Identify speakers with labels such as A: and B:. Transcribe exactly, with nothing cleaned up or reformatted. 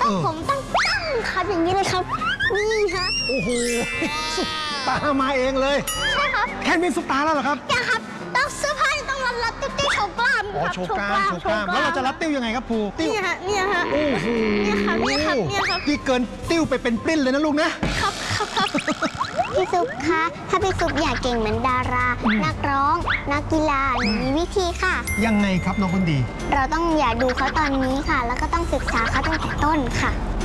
A: ผมต้องตั้งครับอย่างนี้เลยครับนี่ฮะ
B: โอ้โหซุปตามาเองเลย
A: ใช่ครับ
B: แค่มีซุปตาแล้วเหรอครับ
A: ยังครับต้องเสื้อผ้าต้องรัดรัดติ้วติ้วโชว์กล้าม
B: อ๋อโชว์กล้ามโชว์กล้ามแล้วเราจะรัดติ้วยังไงครับภูติ้ว
A: เนี่ยฮะเนี่ยฮะ
B: โอ้โห
A: เนี่ยครับเนี่ยครับเนี่ยครับ
B: ที่เกินติ้วไปเป็นปลิ้นเลยนะลูกนะครับ
A: ครับครับพี่ซุปคะถ้าพี่ซุปอยากเก่งเหมือนดารา นักร้อง นักกีฬามีวิธีค่ะ
B: ยังไงครับน้องคนดี
A: เราต้องอย่าดูเขาตอนนี้ค่ะ แล้วก็ต้องศึกษาเขาตั้งแต่ต้นค่ะ